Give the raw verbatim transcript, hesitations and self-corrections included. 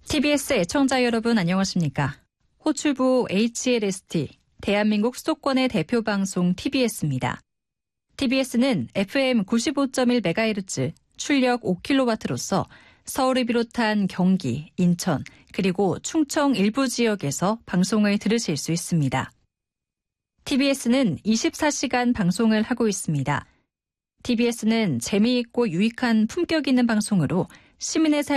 티비에스 애청자 여러분 안녕하십니까? 호출부 에이치엘에스티, 대한민국 수도권의 대표 방송 티비에스입니다. 티비에스는 에프엠 구십오 점 일 메가헤르츠, 출력 오 킬로와트로서 서울을 비롯한 경기, 인천, 그리고 충청 일부 지역에서 방송을 들으실 수 있습니다. 티비에스는 이십사 시간 방송을 하고 있습니다. 티비에스는 재미있고 유익한 품격 있는 방송으로 시민의 삶